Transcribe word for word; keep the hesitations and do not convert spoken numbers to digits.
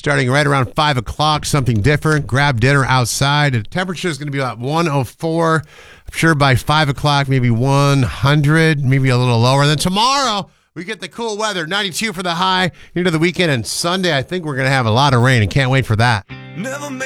starting right around five o'clock, something different. Grab dinner outside. The temperature is going to be about one oh four. I'm sure by five o'clock, maybe one hundred, maybe a little lower. Then tomorrow, we get the cool weather, ninety-two for the high into the weekend. And Sunday, I think we're going to have a lot of rain and can't wait for that. Never